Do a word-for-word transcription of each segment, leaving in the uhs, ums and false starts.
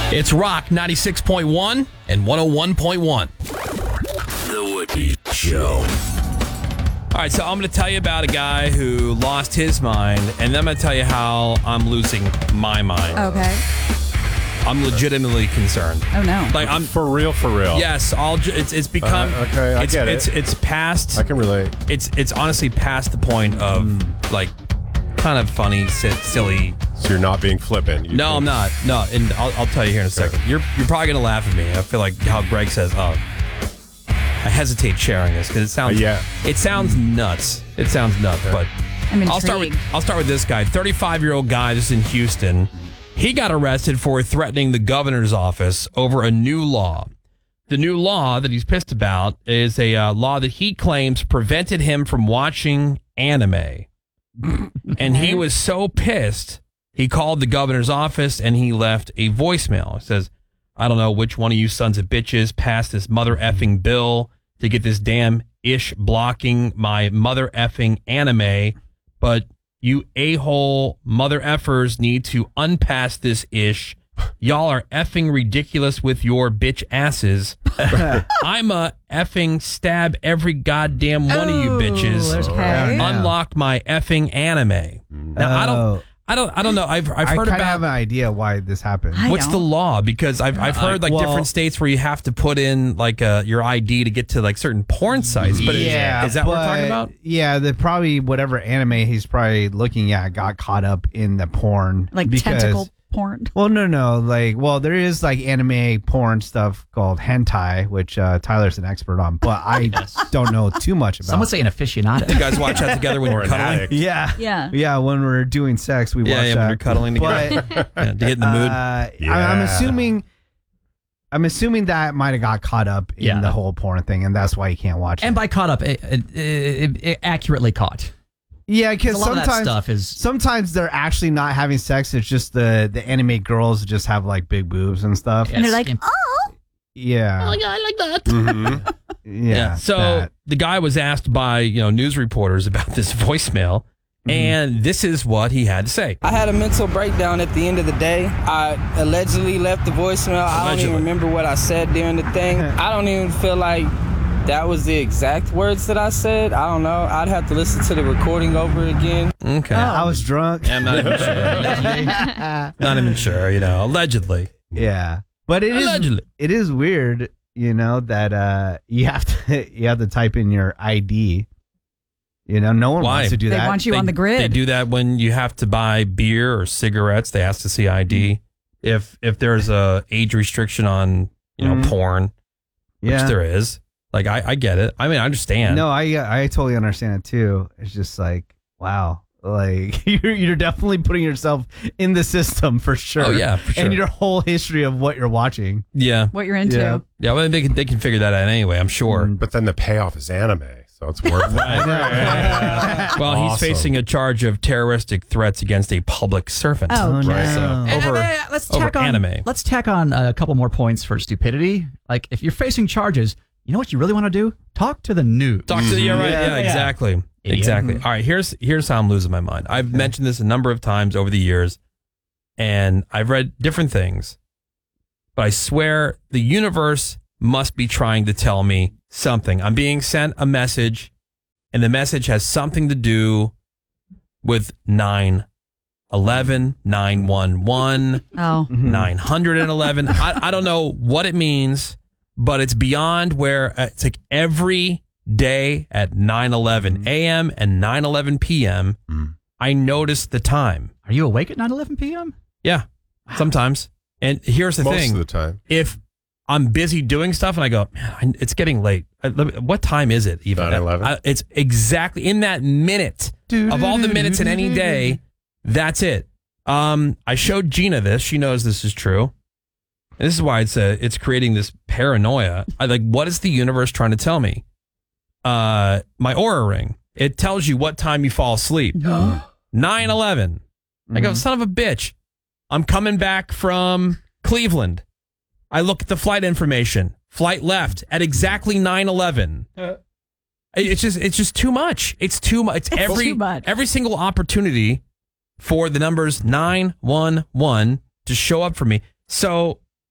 It's Rock ninety-six point one and one oh one point one. The Woody Show. All right, so I'm going to tell you about a guy who lost his mind, and then I'm going to tell you how I'm losing my mind. Okay. I'm legitimately concerned. Oh, no. Like I'm For real, for real. Yes, I'll. ju- It's it's become. Uh, okay, I it's, get it. It's it's past. I can relate. It's it's honestly past the point of like kind of funny, si- silly. So you're not being flippant. You No, I'm think- not. No, and I'll, I'll tell you here in a second. You're you're probably gonna laugh at me. I feel like how Greg says, "Oh, I hesitate sharing this because it sounds Uh, yeah. it sounds nuts. It sounds nuts." But I'm I'll start with intrigued. I'll start with this guy, thirty-five year old guy, just in Houston. He got arrested for threatening the governor's office over a new law. The new law that he's pissed about is a uh, law that he claims prevented him from watching anime. And he was so pissed, he called the governor's office and he left a voicemail. It says, I don't know which one of you sons of bitches passed this mother effing bill to get this damn ish blocking my mother effing anime, but you a-hole mother effers need to unpass this ish. Y'all are effing ridiculous with your bitch asses. I'm a effing stab every goddamn one of you bitches. there's Okay. Unlock my effing anime. Now I don't, I don't, I don't know. I've I've I heard kind of about have an idea why this happened. I what's the don't. law because I've I've heard like well- different states where you have to put in like uh, your I D to get to like certain porn sites. But is- yeah, is, that what we're talking but- about? Yeah, the probably whatever anime he's probably looking at got caught up in the porn, Like because- tentacle porn. Well, no, no, like, well, there is like anime porn stuff called hentai, which uh, Tyler's an expert on, but I don't know too much about. Some would say an aficionado. You guys watch that together when Or you're an cuddling? addict. Yeah, Yeah. yeah. When we're doing sex, we Yeah, watch yeah, that. when you're cuddling together. But Yeah, to get in the mood. uh, I- I'm Yeah. assuming, I'm assuming that might have got caught up in Yeah. the whole porn thing, and that's why you can't watch And it. by caught up, it, it, it, it accurately caught. Yeah, A because lot of that sometimes stuff is. sometimes they're actually not having sex. It's just the the anime girls just have like big boobs and stuff. And they're like, Yes, oh. Yeah, I like that. Mhm. yeah. So that. the guy was asked by you know news reporters about this voicemail, and this is what he had to say. I had a mental breakdown at the end of the day. I allegedly left the voicemail. I don't Allegedly. even remember what I said during the thing. I don't even feel like that was the exact words that I said. I don't know. I'd have to listen to the recording over again. Okay, I was drunk. I'm not even sure. Not even sure. You know, allegedly. Yeah, but it is Allegedly. it is weird, you know, that uh you have to you have to type in your I D. You know, no one Why? wants to do They that. want you on the grid. They do that when you have to buy beer or cigarettes. They ask to see I D. If if there's a age restriction on you know Mhm. porn, which yeah. there is, like I, I get it. I mean, I understand. No, I I totally understand it too. It's just like, wow, like you're you're definitely putting yourself in the system for sure. Oh yeah, for sure. And your whole history of what you're watching. yeah, What you're into. Yeah. yeah. Well, they can they can figure that out anyway. I'm sure. Mm. But then the payoff is anime, so it's worth it. Well, he's Awesome. facing a charge of terroristic threats against a public servant. Oh, no. Right. So And, over uh, let's over tack on anime. Let's tack on a couple more points for stupidity. Like if you're facing charges, you know what you really want to do? Talk to the news. Talk to the yeah, right, yeah, Yeah. exactly, Idiot. exactly. All right, here's here's how I'm losing my mind. I've mentioned this a number of times over the years, and I've read different things, but I swear the universe must be trying to tell me something. I'm being sent a message, and the message has something to do with nine eleven, nine one one, Oh. nine eleven. I, I don't know what it means, but it's beyond where uh, it's like every day at nine eleven a.m. and nine eleven p.m. I notice the time. Are you awake at nine eleven p.m.? Yeah, sometimes. And here's the Most thing. of the time. If I'm busy doing stuff and I go, man, I, it's getting late. I, let me- what time is it even? nine eleven? I- It's exactly in that minute of all the minutes in any day. That's it. Um, I showed Gina this. She knows this is true. And this is why it's a, it's creating this paranoia. I like, what is the universe trying to tell me? Uh, my Aura ring. It tells you what time you fall asleep. nine eleven. I go, son of a bitch. I'm coming back from Cleveland. I look at the flight information. Flight left at exactly nine eleven. It's just it's just too much. It's too much. It's every too much. every single opportunity for the numbers nine one one to show up for me. So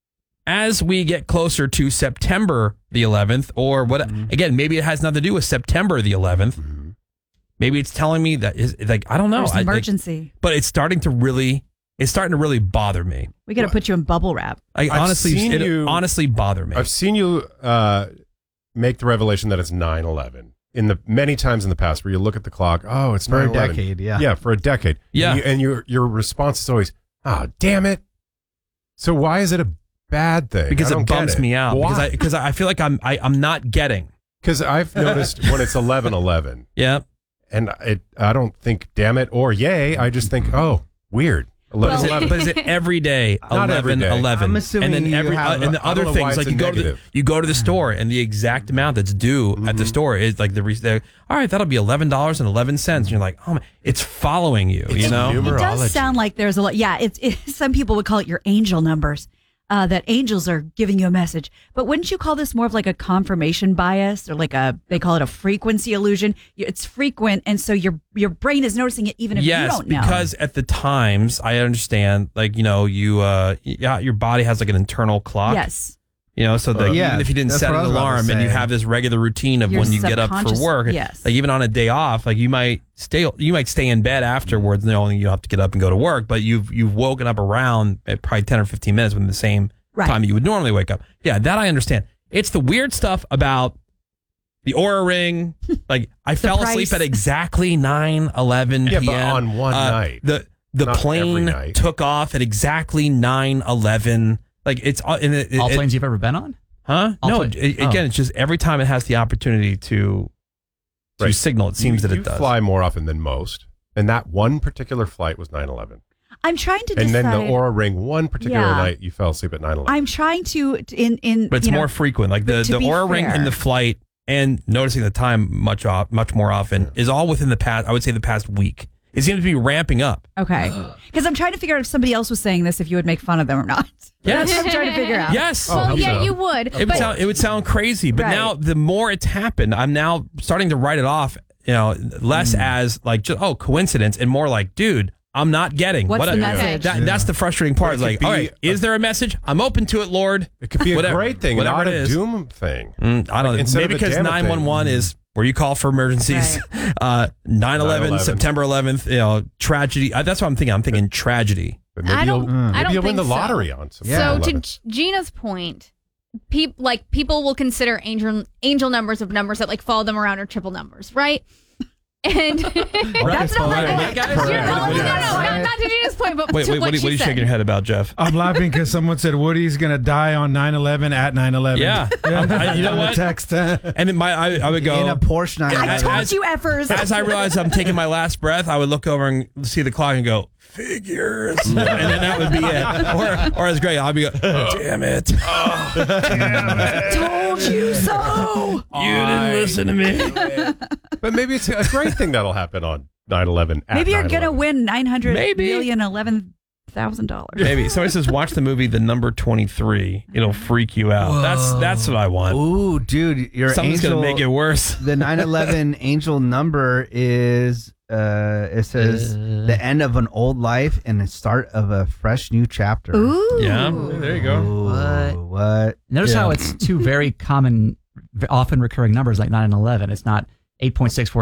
as we get closer to September the eleventh, or what, Mm-hmm. again, maybe it has nothing to do with September the eleventh. Maybe it's telling me that is like I don't know. There's an I- like, emergency. but it's starting to really, it's starting to really bother me. We got to put you in bubble wrap. Like I've honestly, seen it you- honestly bother me. I've seen you uh, make the revelation that it's nine eleven in the many times in the past where you look at the clock. Oh, it's For a nine eleven. decade, yeah. Yeah, for a decade. Yeah. And, you, and your your response is always, "Oh, damn it." So why is it a bad thing? because I don't it get bums me out. Why? Because I because I feel like I'm I, I'm not getting. Because I've noticed when it's eleven eleven, Yeah. and it, I don't think "damn it" or "yay." I just think, "Oh, weird." But is, eleven it, eleven. but is it every day? Not every eleven, day. eleven. I'm assuming and then you every have uh, and a- the I other don't know why things it's like a you go to the, negative. you go to the store and the exact amount that's due at the store is like the re- they're, all right, that'll be eleven dollars and eleven cents. And you're like, oh man, it's following you. you know, It does Numerology. sound like there's a lot. Yeah, it's it, some people would call it your angel numbers. Uh, that angels are giving you a message, but wouldn't you call this more of like a confirmation bias, or like a they call it a frequency illusion? You- It's frequent, and so your your brain is noticing it even if yes, you don't know. because at the times I understand, like you know, you uh, yeah, your body has like an internal clock. yes, You know, so that Yeah, even if you didn't that's set what I an was about to alarm and you say. have this regular routine of Your when you get up for subconscious- work, yes. like even on a day off, like you might stay, you might stay in bed afterwards, knowing you have to get up and go to work, but you've you've woken up around at probably ten or fifteen minutes within the same Right. time you would normally wake up. Yeah, that I understand. It's the weird stuff about the Aura Ring. Like I fell asleep price. at exactly nine eleven Yeah, p.m. but on one Uh, night. The the Not every plane night. took off at exactly nine eleven. Like it's uh, and it, All it- planes you've ever been on? Huh? All No, plane- it, oh. again, it's just every time it has the opportunity to to Right. signal, it seems you, that you it does. fly more often than most, and that one particular flight was nine eleven. I'm trying to And decide. then the Aura Ring, one particular Yeah. night, you fell asleep at nine eleven. I'm trying to in in But it's you know, more frequent. Like the, to the be Aura Ring fair. in the flight and noticing the time much off, much more often is all within the past. I would say the past week. It seems to be ramping up. Okay, because I'm trying to figure out if somebody else was saying this, if you would make fun of them or not. Yes. That's what I'm trying to figure out. Yes. Oh, Well, yeah, so. you would. It would But sound it would sound crazy, but Right. now the more it's happened, I'm now starting to write it off. You know, less Hmm. as like just oh coincidence, and more like, dude, I'm not getting What's what the I- message? That, That's the frustrating part. But It's it like, could all be right, is there a message? I'm open to it, Lord. It could be a Whatever- great thing, whatever not it a is. doom thing. Mm, I don't know. Instead Maybe of a because damn thing. nine one one is where you call for emergencies. Uh, nine eleven, nine eleven. September eleventh, you know, tragedy. Uh, that's what I'm thinking. I'm thinking tragedy. But maybe I don't- you'll, I maybe don't you'll win think the so. lottery on some Yeah. So to eleven. G- Gina's point, peop, like people will consider angel angel numbers of numbers that like follow them around are triple numbers, right? And That's Right. not like Right, guys? You're- Right. no, What no, do no, you- no, not, not to Gina's point, but Wait, to wait, what what, are- she what are you said. shaking your head about, Jeff? I'm laughing because someone said Woody's gonna die on nine eleven at nine eleven. Yeah. I- you know On the what? Text. And then my, I, I would go in a Porsche nine I As- told as- you, effers. as I realized I'm taking my last breath, I would look over and see the clock and go, figures. and then that would be it. Or, or as Greg, I'd be go, damn it. told you so. You didn't listen to me. But maybe it's a great thing that'll happen on nine eleven. Maybe you're gonna win nine hundred Maybe. million eleven thousand dollars. Maybe. Somebody says, watch the movie The Number twenty-three. It'll freak you out. That's that's what I want. Ooh, dude, your Something's angel, going to make it worse. the nine eleven angel number is uh it says the end of an old life and the start of a fresh new chapter. Ooh. Yeah. There you go. Ooh, What? what? Notice Yeah. how it's two very common, often recurring numbers like nine and eleven. It's not eight point six four